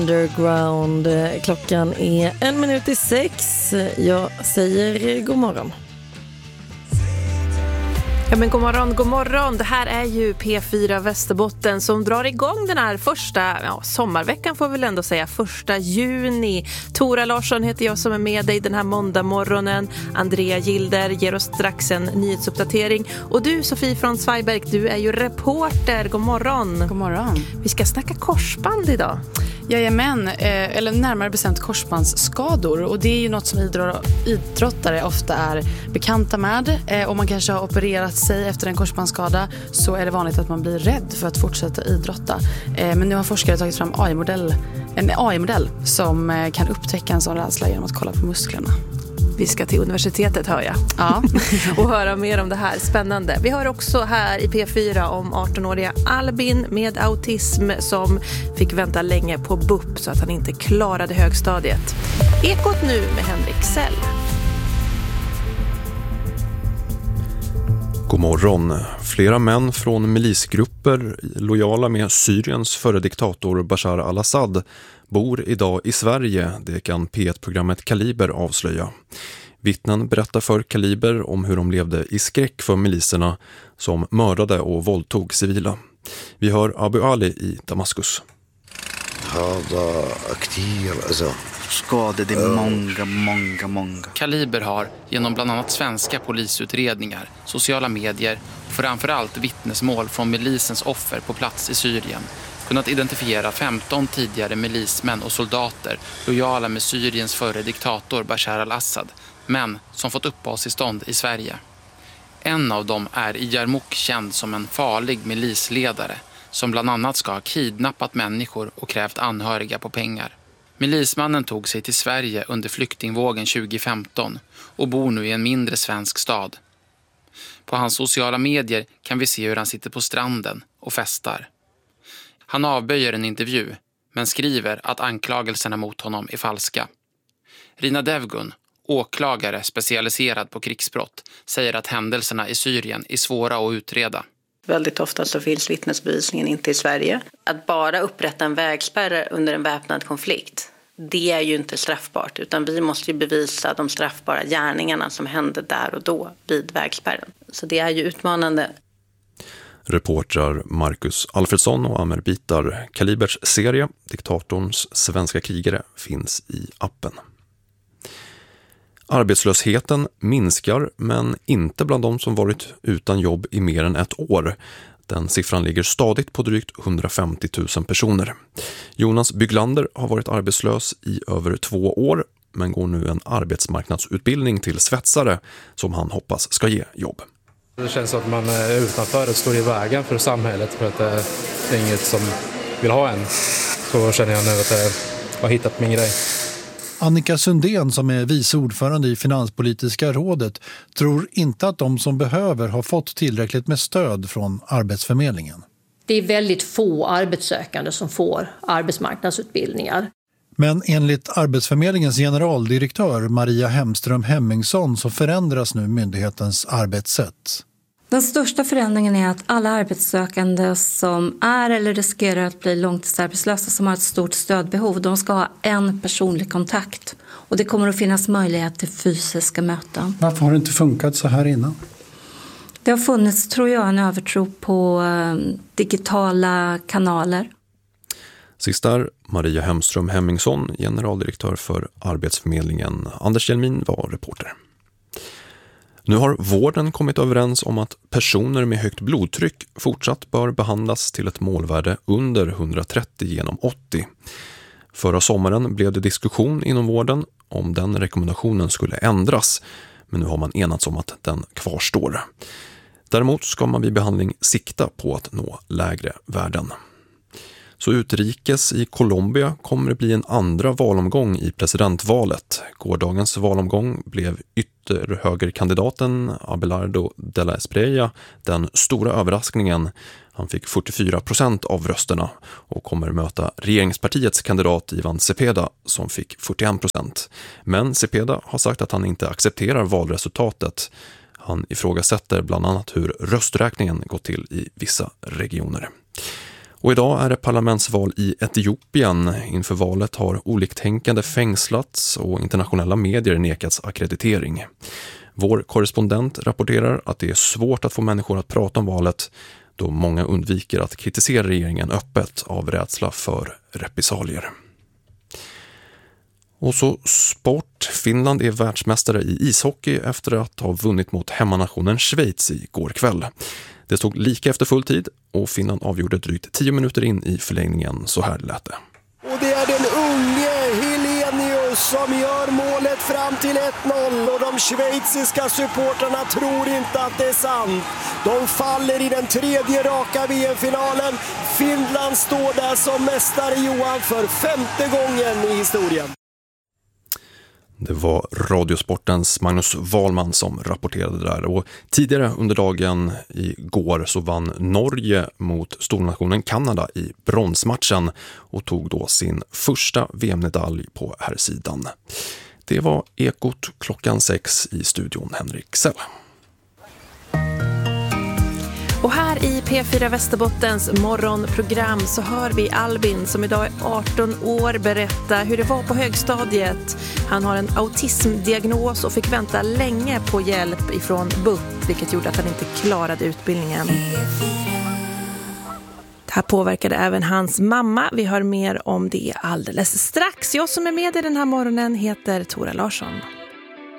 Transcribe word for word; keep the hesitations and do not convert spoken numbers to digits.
Underground. Klockan är en minut i sex. Jag säger god morgon. Ja, men god morgon, god morgon. Det här är ju P fyra Västerbotten som drar igång den här första ja, sommarveckan får vi väl ändå säga, första juni. Tora Larsson heter jag som är med dig den här måndag morgonen. Andrea Gilder ger oss strax en nyhetsuppdatering. Och du Sofie från Svejberg, du är ju reporter. God morgon. God morgon. Vi ska snacka korsband idag. Jajamän, eh, eller närmare bestämt korsbandsskador. Och det är ju något som idrottare ofta är bekanta med. Eh, om man kanske har opererat sig efter en korsbandsskada så är det vanligt att man blir rädd för att fortsätta idrotta. Eh, men nu har forskare tagit fram A I-modell, en A I-modell som eh, kan upptäcka en sån rädsla genom att kolla på musklerna. Vi ska till universitetet, hör jag. Ja. Och höra mer om det här. Spännande. Vi hör också här i P fyra om arton-åriga Albin med autism som fick vänta länge på B U P så att han inte klarade högstadiet. Ekot nu med Henrik Sell. God morgon. Flera män från milisgrupper lojala med Syriens före diktator Bashar al-Assad bor idag i Sverige, det kan P ett-programmet Kaliber avslöja. Vittnen berättar för Kaliber om hur de levde i skräck för miliserna som mördade och våldtog civila. Vi hör Abu Ali i Damaskus. Skadade många, många, många. Kaliber har genom bland annat svenska polisutredningar, sociala medier och framförallt vittnesmål från milisens offer på plats i Syrien kunnat identifiera femton tidigare milismän och soldater lojala med Syriens före diktator Bashar al-Assad, men som fått uppehållstillstånd i Sverige. En av dem är i Yarmouk känd som en farlig milisledare som bland annat ska ha kidnappat människor och krävt anhöriga på pengar. Milismannen tog sig till Sverige under flyktingvågen tjugo femton och bor nu i en mindre svensk stad. På hans sociala medier kan vi se hur han sitter på stranden och festar. Han avböjer en intervju, men skriver att anklagelserna mot honom är falska. Rina Devgun, åklagare specialiserad på krigsbrott, säger att händelserna i Syrien är svåra att utreda. Väldigt ofta så finns vittnesbevisningen inte i Sverige. Att bara upprätta en vägspärr under en väpnad konflikt, det är ju inte straffbart. Utan vi måste ju bevisa de straffbara gärningarna som hände där och då vid vägspärren. Så det är ju utmanande. Reportrar Marcus Alfredsson och Amer Bitar. Kalibers serie, Diktatorns svenska krigare, finns i appen. Arbetslösheten minskar, men inte bland de som varit utan jobb i mer än ett år. Den siffran ligger stadigt på drygt hundrafemtio tusen personer. Jonas Byglander har varit arbetslös i över två år, men går nu en arbetsmarknadsutbildning till svetsare som han hoppas ska ge jobb. Det känns som att man är utanför och står i vägen för samhället för att det är inget som vill ha en. Så känner jag nu att jag har hittat min grej. Annika Sundén, som är vice ordförande i Finanspolitiska rådet, tror inte att de som behöver har fått tillräckligt med stöd från Arbetsförmedlingen. Det är väldigt få arbetssökande som får arbetsmarknadsutbildningar. Men enligt Arbetsförmedlingens generaldirektör Maria Hemström Hemmingsson så förändras nu myndighetens arbetssätt. Den största förändringen är att alla arbetssökande som är eller riskerar att bli långtidsarbetslösa som har ett stort stödbehov, de ska ha en personlig kontakt. Och det kommer att finnas möjlighet till fysiska möten. Varför har det inte funkat så här innan? Det har funnits, tror jag, en övertro på digitala kanaler. Sist där Maria Hemström Hemmingsson, generaldirektör för Arbetsförmedlingen. Anders Hjelmin var reporter. Nu har vården kommit överens om att personer med högt blodtryck fortsatt bör behandlas till ett målvärde under hundratrettio genom åttio. Förra sommaren blev det diskussion inom vården om den rekommendationen skulle ändras, men nu har man enats om att den kvarstår. Däremot ska man vid behandling sikta på att nå lägre värden. Så utrikes i Colombia kommer det bli en andra valomgång i presidentvalet. Gårdagens valomgång blev ytterhögerkandidaten Abelardo de la Espriella den stora överraskningen. Han fick fyrtiofyra procent av rösterna och kommer möta regeringspartiets kandidat Ivan Cepeda som fick fyrtioen procent. Men Cepeda har sagt att han inte accepterar valresultatet. Han ifrågasätter bland annat hur rösträkningen gått till i vissa regioner. Och idag är det parlamentsval i Etiopien. Inför valet har oliktänkande fängslats och internationella medier nekats akkreditering. Vår korrespondent rapporterar att det är svårt att få människor att prata om valet då många undviker att kritisera regeringen öppet av rädsla för repressalier. Och så sport. Finland är världsmästare i ishockey efter att ha vunnit mot hemmanationen Schweiz i går kväll. Det stod lika efter full tid och Finland avgjorde drygt tio minuter in i förlängningen. Så här lät det. Och det är den unge Helenius som gör målet fram till ett noll och de schweiziska supporterna tror inte att det är sant. De faller i den tredje raka V M-finalen. Finland står där som mästare, Johan, för femte gången i historien. Det var Radiosportens Magnus Wahlman som rapporterade där. Och tidigare under dagen igår så vann Norge mot stornationen Kanada i bronsmatchen och tog då sin första V M-medalj på här sidan. Det var Ekot klockan sex i studion, Henrik Sell. Och här i P fyra Västerbottens morgonprogram så hör vi Albin som idag är arton år berätta hur det var på högstadiet. Han har en autismdiagnos och fick vänta länge på hjälp ifrån B U P, vilket gjorde att han inte klarade utbildningen. Det här påverkade även hans mamma. Vi hör mer om det alldeles strax. Jag som är med i den här morgonen heter Tora Larsson.